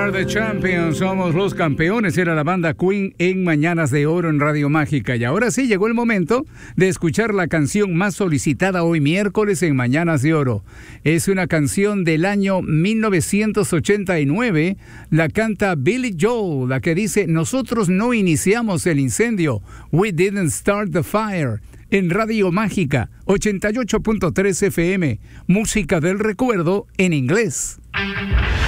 are the champions, somos los campeones, era la banda Queen en Mañanas de Oro en Radio Mágica. Y ahora sí llegó el momento de escuchar la canción más solicitada hoy miércoles en Mañanas de Oro. Es una canción del año 1989, la canta Billy Joel, la que dice: nosotros no iniciamos el incendio, we didn't start the fire. En Radio Mágica, 88.3 FM, música del recuerdo en inglés.